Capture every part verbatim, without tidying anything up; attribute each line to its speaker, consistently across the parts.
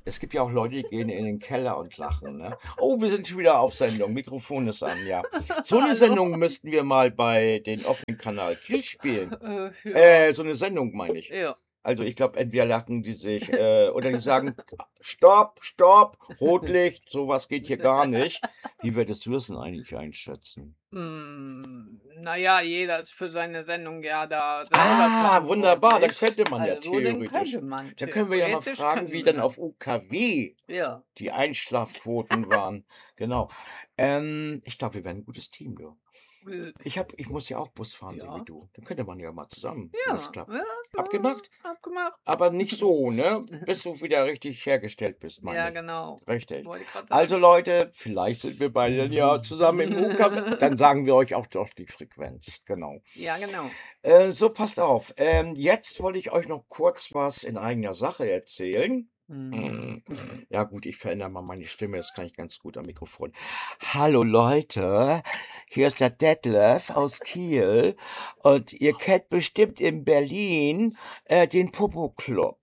Speaker 1: Es gibt ja auch Leute, die gehen in den Keller und lachen, ne? Oh, wir sind schon wieder auf Sendung. Mikrofon ist an, ja. So eine
Speaker 2: Hallo.
Speaker 1: Sendung müssten wir mal bei den offenen Kanal Kiel spielen.
Speaker 2: Äh, ja.
Speaker 1: Äh, so eine Sendung meine ich.
Speaker 2: Ja.
Speaker 1: Also ich glaube, entweder lachen die sich äh, oder die sagen, Stopp, Stopp, Rotlicht, sowas geht hier gar nicht. Wie würdest du das denn eigentlich einschätzen?
Speaker 2: Hm, naja, jeder ist für seine Sendung ja da selber
Speaker 1: Ah, wunderbar, dann
Speaker 2: verantwortlich.
Speaker 1: könnte man ja
Speaker 2: Also, dann
Speaker 1: theoretisch.
Speaker 2: könnte man
Speaker 1: Da können wir ja mal
Speaker 2: theoretisch
Speaker 1: fragen,
Speaker 2: könnte
Speaker 1: wie
Speaker 2: man
Speaker 1: dann
Speaker 2: das.
Speaker 1: auf U K W
Speaker 2: Ja.
Speaker 1: die Einschlafquoten waren. Genau. Ähm, ich glaube, wir wären ein gutes Team, du.
Speaker 2: Äh,
Speaker 1: Ich hab, ich muss ja auch Bus fahren, so wie
Speaker 2: ja.
Speaker 1: du. Dann könnte man ja mal zusammen, wenn das
Speaker 2: Ja,
Speaker 1: klappt.
Speaker 2: ja,
Speaker 1: Abgemacht?
Speaker 2: ja, abgemacht.
Speaker 1: Aber nicht so, ne? Bis du wieder richtig hergestellt bist,
Speaker 2: Ja,
Speaker 1: meine ich.
Speaker 2: genau.
Speaker 1: Richtig.
Speaker 2: Wollte ich grad
Speaker 1: Also
Speaker 2: sagen.
Speaker 1: Leute, vielleicht sind wir beide ja zusammen im U K W. Dann sagen wir euch auch doch die Frequenz. Genau.
Speaker 2: Ja, genau.
Speaker 1: Äh, so, passt auf. Ähm, jetzt wollte ich euch noch kurz was in eigener Sache erzählen.
Speaker 2: Mhm.
Speaker 1: Ja gut, ich verändere mal meine Stimme, das kann ich ganz gut am Mikrofon. Hallo Leute, hier ist der Detlef aus Kiel und ihr kennt bestimmt in Berlin äh, den Popo Club.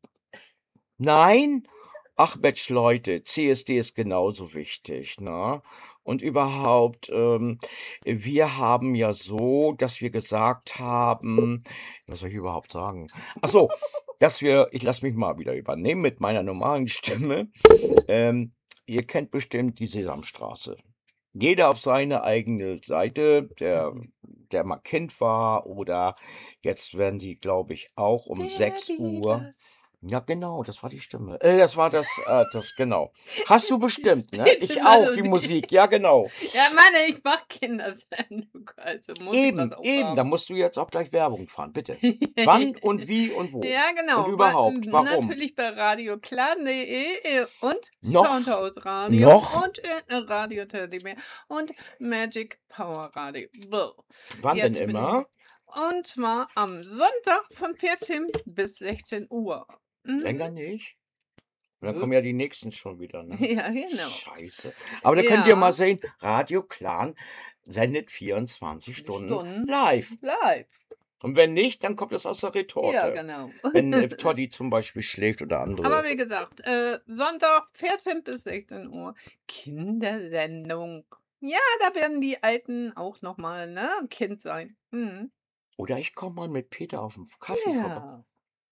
Speaker 1: Nein? Ach Mensch, Leute, C S D ist genauso wichtig, ne? Und überhaupt, ähm, wir haben ja so, dass wir gesagt haben, was soll ich überhaupt sagen? Ach so, dass wir, ich lasse mich mal wieder übernehmen mit meiner normalen Stimme. Ähm, ihr kennt bestimmt die Sesamstraße. Jeder auf seine eigene Seite, der, der mal Kind war oder jetzt werden die, glaube ich, auch um sechs Uhr.
Speaker 2: Dieters.
Speaker 1: Ja, genau, das war die Stimme. Äh, das war das, äh, das, genau. Hast du bestimmt, ne?
Speaker 2: Steht
Speaker 1: Ich
Speaker 2: immer
Speaker 1: auch,
Speaker 2: so
Speaker 1: die
Speaker 2: die.
Speaker 1: Musik, ja, genau.
Speaker 2: Ja, Mann, ich mach Kindersendung, also muss ich das
Speaker 1: Eben,
Speaker 2: auch
Speaker 1: eben, da
Speaker 2: haben.
Speaker 1: musst du jetzt auch gleich Werbung fahren, bitte. Wann und wie und wo?
Speaker 2: Ja,
Speaker 1: Und
Speaker 2: genau. Wa-
Speaker 1: überhaupt, warum?
Speaker 2: Natürlich bei radioklan punkt de und
Speaker 1: Noch?
Speaker 2: Soundhouse Radio
Speaker 1: Noch?
Speaker 2: und äh, Radio Teddybear und Magic Power Radio. Bäh.
Speaker 1: Wann denn
Speaker 2: Jetzt bin ich.
Speaker 1: immer?
Speaker 2: Und zwar am Sonntag von vierzehn bis sechzehn Uhr. Mhm.
Speaker 1: Länger nicht? Und dann
Speaker 2: Nö.
Speaker 1: kommen ja die nächsten schon wieder, ne?
Speaker 2: Ja, genau.
Speaker 1: Scheiße. Aber da könnt ihr mal
Speaker 2: Ja,
Speaker 1: sehen, Radio Clan sendet vierundzwanzig Stunden
Speaker 2: Stunden
Speaker 1: live.
Speaker 2: live.
Speaker 1: Und wenn nicht, dann kommt es aus der
Speaker 2: Ja,
Speaker 1: Retorte.
Speaker 2: genau.
Speaker 1: Wenn äh, Toddy zum Beispiel schläft oder
Speaker 2: Aber
Speaker 1: andere.
Speaker 2: wie gesagt, äh, Sonntag vierzehn bis sechzehn Uhr Kindersendung. Ja, da werden die Alten auch noch mal, ne, Kind sein. Mhm.
Speaker 1: Oder ich komme mal mit Peter auf den Kaffee vorbei.
Speaker 2: Ja.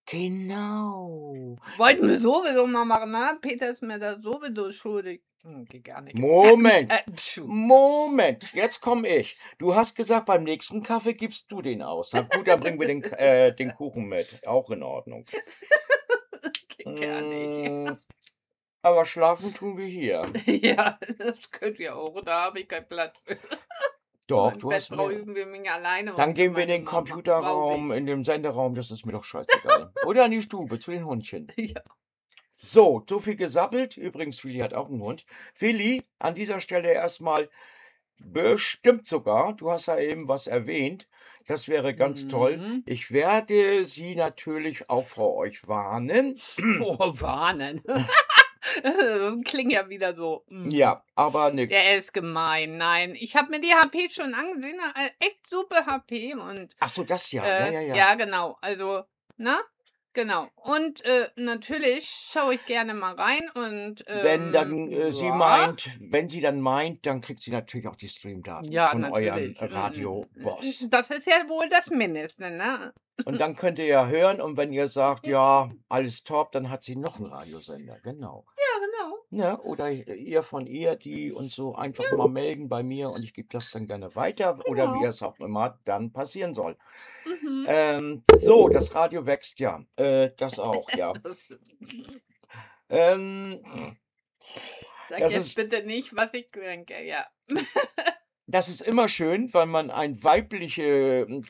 Speaker 1: Genau.
Speaker 2: Wollten wir sowieso mal machen, ne? Peter ist mir da sowieso schuldig. Hm, geht gar nicht.
Speaker 1: Moment.
Speaker 2: Äh, pschuh.
Speaker 1: Moment, jetzt komme ich. Du hast gesagt, beim nächsten Kaffee gibst du den aus. Na gut, dann bringen wir den, äh, den Kuchen mit. Auch in Ordnung.
Speaker 2: Geht gar nicht.
Speaker 1: Mm, aber schlafen tun wir hier.
Speaker 2: Ja, das könnt ihr auch. Da habe ich keinen Platz für.
Speaker 1: Doch,
Speaker 2: Im
Speaker 1: du
Speaker 2: Bett
Speaker 1: hast
Speaker 2: brauche
Speaker 1: mir.
Speaker 2: ich für mich alleine
Speaker 1: Dann
Speaker 2: und für
Speaker 1: gehen wir in
Speaker 2: meine
Speaker 1: den
Speaker 2: Mama.
Speaker 1: Computerraum,
Speaker 2: Brauche
Speaker 1: in
Speaker 2: ich.
Speaker 1: den Senderaum, das ist mir doch scheißegal. Oder in die Stube zu den Hundchen.
Speaker 2: Ja.
Speaker 1: So, so viel gesappelt. Übrigens, Willi hat auch einen Hund. Willi, an dieser Stelle erstmal bestimmt sogar, du hast ja eben was erwähnt, das wäre ganz toll.
Speaker 2: Mhm.
Speaker 1: Ich werde Sie natürlich auch vor euch warnen.
Speaker 2: Oh, warnen. Klingt ja wieder so. mm.
Speaker 1: Ja, aber ne,
Speaker 2: Der ist gemein. Nein, ich habe mir die H P schon angesehen. äh, Echt super H P und
Speaker 1: ach so, das ja, ja,
Speaker 2: äh,
Speaker 1: ja, ja.
Speaker 2: ja, genau. Also, ne? Genau. Und äh, natürlich schaue ich gerne mal rein und
Speaker 1: Wenn
Speaker 2: ähm,
Speaker 1: dann äh, sie
Speaker 2: ja,
Speaker 1: meint, wenn sie dann meint, dann kriegt sie natürlich auch die Streamdaten
Speaker 2: ja,
Speaker 1: von eurem
Speaker 2: natürlich. Mm,
Speaker 1: Radio-Boss.
Speaker 2: Das ist ja wohl das Mindeste, ne?
Speaker 1: Und dann könnt ihr ja hören und wenn ihr sagt, ja, alles top, dann hat sie noch einen Radiosender, genau.
Speaker 2: Ja, genau.
Speaker 1: Ne? Oder ihr von ihr, die uns so einfach mal melden bei mir und ich gebe das dann gerne weiter oder wie
Speaker 2: Genau.
Speaker 1: es auch immer dann passieren soll.
Speaker 2: Mhm.
Speaker 1: Ähm, so, das Radio wächst ja. Äh, das auch, ja.
Speaker 2: Das ist,
Speaker 1: Ähm,
Speaker 2: sag
Speaker 1: das
Speaker 2: jetzt
Speaker 1: ist,
Speaker 2: bitte nicht, was ich denke, ja.
Speaker 1: das ist immer schön, weil man eine weibliche ähm,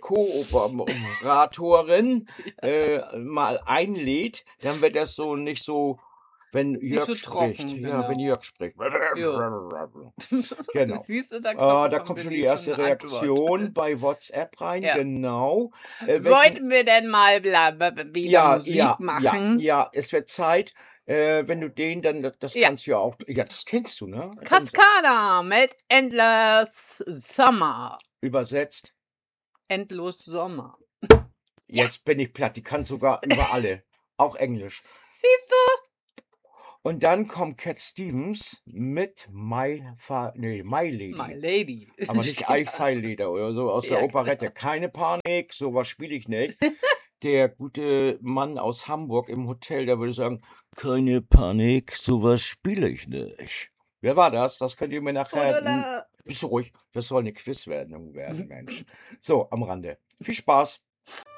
Speaker 1: Kooperatorin äh, mal einlädt, dann wird das so nicht so, wenn
Speaker 2: Nicht
Speaker 1: Jörg
Speaker 2: so
Speaker 1: spricht.
Speaker 2: trocken,
Speaker 1: Ja, wenn
Speaker 2: genau.
Speaker 1: Jörg spricht.
Speaker 2: Ja.
Speaker 1: Genau.
Speaker 2: Siehst du, da
Speaker 1: Äh,
Speaker 2: kommt
Speaker 1: da
Speaker 2: von
Speaker 1: kommt schon die
Speaker 2: Willi
Speaker 1: erste
Speaker 2: schon eine Antwort.
Speaker 1: Reaktion bei WhatsApp rein,
Speaker 2: Ja.
Speaker 1: genau. Äh, welchen,
Speaker 2: Wollten wir denn mal bla, bla, bla, wieder
Speaker 1: ja,
Speaker 2: Musik
Speaker 1: ja, ja,
Speaker 2: machen?
Speaker 1: ja, es wird Zeit. Äh, wenn du den dann, das, das
Speaker 2: Ja.
Speaker 1: kannst du ja auch, ja, das kennst du, ne? Dann
Speaker 2: Cascada mit Endless Summer.
Speaker 1: übersetzt,
Speaker 2: Endlos Sommer.
Speaker 1: jetzt bin ich platt, die kann sogar über alle, auch Englisch.
Speaker 2: Siehst du?
Speaker 1: Und dann kommt Cat Stevens mit My Fa ne, My
Speaker 2: My
Speaker 1: Lady.
Speaker 2: Lady.
Speaker 1: Aber nicht
Speaker 2: Steht
Speaker 1: I
Speaker 2: da.
Speaker 1: File Leder oder so aus der
Speaker 2: Ja,
Speaker 1: Operette.
Speaker 2: genau.
Speaker 1: Keine Panik, so was spiele ich nicht. Der gute Mann aus Hamburg im Hotel, der würde sagen: „Keine Panik, so was spiele ich nicht.“ Wer war das? Das könnt ihr mir nachher hm,
Speaker 2: Gundula.
Speaker 1: bist du ruhig, das soll 'ne Quizsendung werden, Mensch. So, am Rande. Viel Spaß.